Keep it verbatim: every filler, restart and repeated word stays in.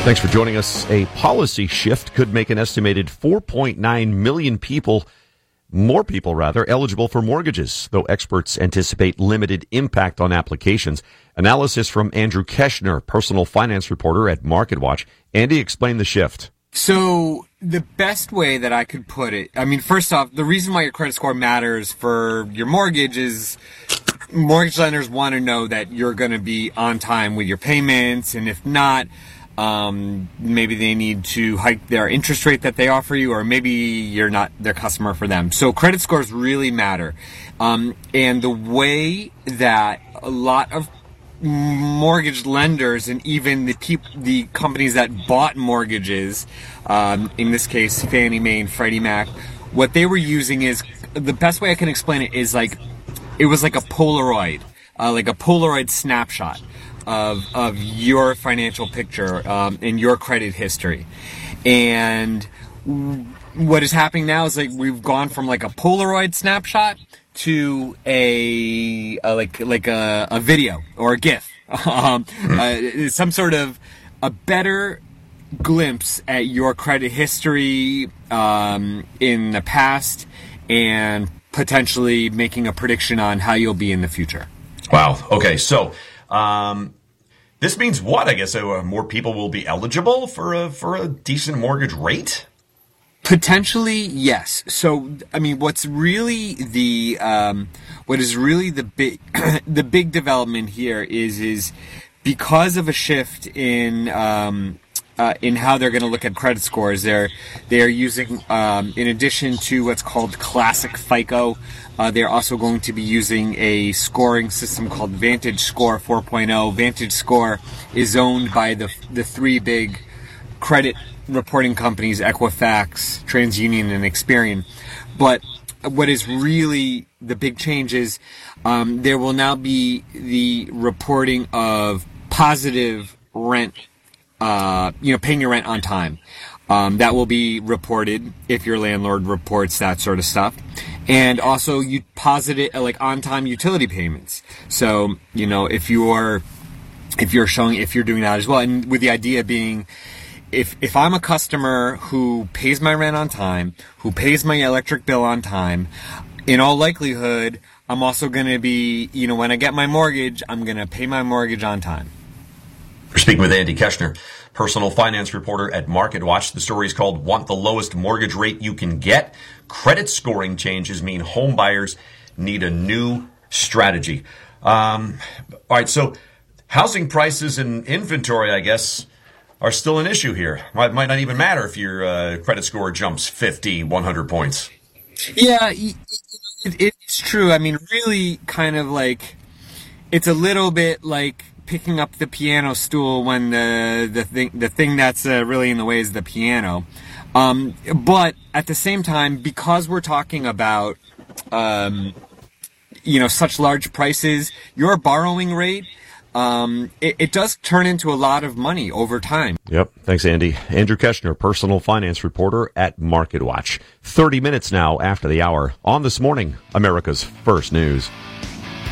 Thanks for joining us. A policy shift could make an estimated four point nine million people, more people rather, eligible for mortgages, though experts anticipate limited impact on applications. Analysis from Andrew Keshner, personal finance reporter at MarketWatch. Andy, explain the shift. So the best way that I could put it, I mean, first off, the reason why your credit score matters for your mortgage is mortgage lenders want to know that you're going to be on time with your payments, and if not, Um, maybe they need to hike their interest rate that they offer you, or maybe you're not their customer for them. So credit scores really matter. Um, and the way that a lot of mortgage lenders and even the peop- the companies that bought mortgages, um, in this case, Fannie Mae and Freddie Mac, what they were using is, the best way I can explain it is like, it was like a Polaroid, uh, like a Polaroid snapshot of of your financial picture um, and your credit history. And what is happening now is like we've gone from like a Polaroid snapshot to a, a like like a, a video or a GIF, um, uh, some sort of a better glimpse at your credit history um, in the past, and potentially making a prediction on how you'll be in the future. Wow. Okay. So, um, this means what? I guess uh, more people will be eligible for a for a decent mortgage rate? Potentially, yes. So, I mean, what's really the um, what is really the big the big development here is is because of a shift in um, uh, in how they're going to look at credit scores. They're they're using um, in addition to what's called Classic FICO. Uh, they're also going to be using a scoring system called Vantage Score four point oh. Vantage Score is owned by the the three big credit reporting companies, Equifax, TransUnion, and Experian. But what is really the big change is um, there will now be the reporting of positive rent, uh, you know, paying your rent on time. Um, that will be reported if your landlord reports that sort of stuff. And also you posit it like on-time utility payments. So, you know, if you're, if you're showing, if you're doing that as well, and with the idea being, if, if I'm a customer who pays my rent on time, who pays my electric bill on time, in all likelihood, I'm also going to be, you know, when I get my mortgage, I'm going to pay my mortgage on time. We're speaking with Andy Keshner, personal finance reporter at MarketWatch. The story is called "Want the Lowest Mortgage Rate You Can Get? Credit Scoring Changes Mean Home Buyers Need a New Strategy." Um, all right, so housing prices and inventory, I guess, are still an issue here. Might, might not even matter if your uh, credit score jumps fifty, one hundred points. Yeah, it, it's true. I mean, really kind of like, it's a little bit like picking up the piano stool when the the thing the thing that's uh, really in the way is the piano. Um, but at the same time, because we're talking about um, you know such large prices, your borrowing rate um, it, it does turn into a lot of money over time. Yep. Thanks, Andy. Andrew Keshner, personal finance reporter at MarketWatch. Thirty minutes now after the hour on This Morning, America's First News.